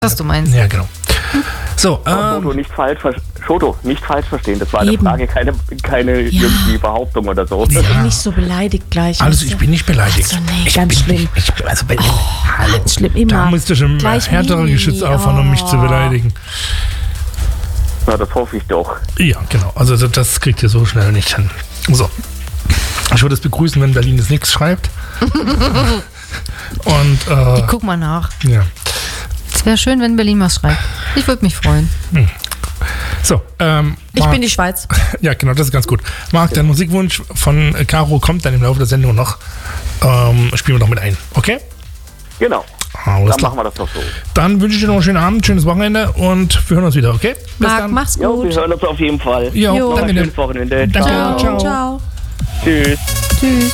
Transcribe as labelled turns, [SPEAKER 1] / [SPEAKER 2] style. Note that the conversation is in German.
[SPEAKER 1] Was du meinst.
[SPEAKER 2] Ja, genau. So,
[SPEAKER 3] Schoto, nicht falsch verstehen. Das war eine
[SPEAKER 1] Eben.
[SPEAKER 3] Frage, keine irgendwie Behauptung oder so.
[SPEAKER 1] Ich bin nicht so beleidigt gleich.
[SPEAKER 2] also ich bin nicht beleidigt.
[SPEAKER 1] Also nee,
[SPEAKER 2] ich
[SPEAKER 1] ganz
[SPEAKER 2] bin
[SPEAKER 1] schlimm.
[SPEAKER 2] Nicht, also,
[SPEAKER 1] Ganz schlimm, immer.
[SPEAKER 2] da musst du schon
[SPEAKER 1] Gleich
[SPEAKER 2] härtere
[SPEAKER 1] Mini.
[SPEAKER 2] Geschütze auffahren, um mich zu beleidigen.
[SPEAKER 3] Na, das hoffe ich doch.
[SPEAKER 2] Ja, genau. Also das kriegt ihr so schnell nicht hin. So. Ich würde es begrüßen, wenn Berlin das nichts schreibt. Und
[SPEAKER 1] Ich guck mal nach.
[SPEAKER 2] ja.
[SPEAKER 1] Es wäre schön, wenn Berlin was schreibt. Ich würde mich freuen.
[SPEAKER 2] So,
[SPEAKER 1] Ich bin die Schweiz.
[SPEAKER 2] ja, genau, das ist ganz gut. Marc, dein Musikwunsch von Caro kommt dann im Laufe der Sendung noch. Spielen wir noch mit ein, okay?
[SPEAKER 3] Genau.
[SPEAKER 2] Alles
[SPEAKER 3] Dann
[SPEAKER 2] klar.
[SPEAKER 3] machen wir das doch so.
[SPEAKER 2] Dann wünsche ich dir noch einen schönen Abend, schönes Wochenende und wir hören uns wieder, okay? Bis
[SPEAKER 1] Marc,
[SPEAKER 2] dann.
[SPEAKER 1] mach's
[SPEAKER 3] Jo, wir
[SPEAKER 1] gut.
[SPEAKER 3] hören uns auf jeden Fall.
[SPEAKER 2] Jo,
[SPEAKER 1] Jo.
[SPEAKER 3] Noch ein
[SPEAKER 2] danke dir.
[SPEAKER 3] schönes Wochenende.
[SPEAKER 2] Danke.
[SPEAKER 3] Ciao.
[SPEAKER 2] Ciao.
[SPEAKER 1] Ciao.
[SPEAKER 3] Tschüss.
[SPEAKER 1] Tschüss.